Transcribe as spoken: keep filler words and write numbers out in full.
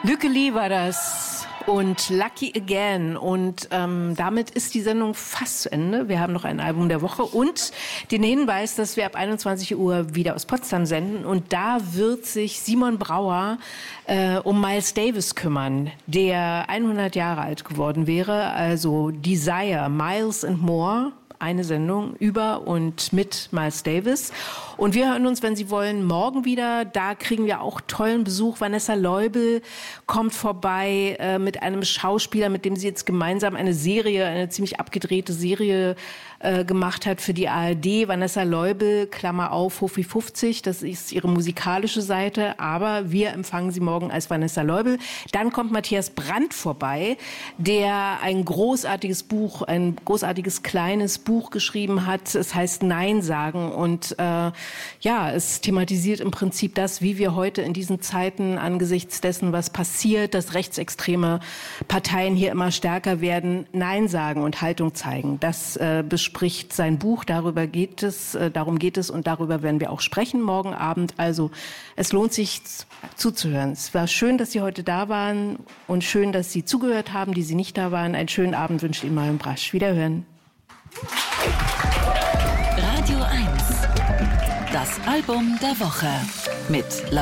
Lücke Lee war das und Lucky Again. Und ähm, damit ist die Sendung fast zu Ende. Wir haben noch ein Album der Woche und den Hinweis, dass wir ab einundzwanzig Uhr wieder aus Potsdam senden. Und da wird sich Simon Brauer äh, um Miles Davis kümmern, der hundert Jahre alt geworden wäre. Also Desire, Miles and More. Eine Sendung über und mit Miles Davis. Und wir hören uns, wenn Sie wollen, morgen wieder. Da kriegen wir auch tollen Besuch. Vanessa Leubel kommt vorbei äh, mit einem Schauspieler, mit dem sie jetzt gemeinsam eine Serie, eine ziemlich abgedrehte Serie äh, gemacht hat für die A R D. Vanessa Leubel, Klammer auf, Hofi fünfzig, das ist ihre musikalische Seite. Aber wir empfangen sie morgen als Vanessa Leubel. Dann kommt Matthias Brandt vorbei, der ein großartiges Buch, ein großartiges kleines Buch geschrieben hat. Es heißt Nein sagen und äh, ja, es thematisiert im Prinzip das, wie wir heute in diesen Zeiten angesichts dessen, was passiert, dass rechtsextreme Parteien hier immer stärker werden, Nein sagen und Haltung zeigen. Das äh, bespricht sein Buch, darüber geht es, äh, darum geht es und darüber werden wir auch sprechen morgen Abend. Also es lohnt sich zuzuhören. Es war schön, dass Sie heute da waren und schön, dass Sie zugehört haben, die Sie nicht da waren. Einen schönen Abend wünscht Ihnen Marion Brasch. Wiederhören. Radio eins. Das Album der Woche mit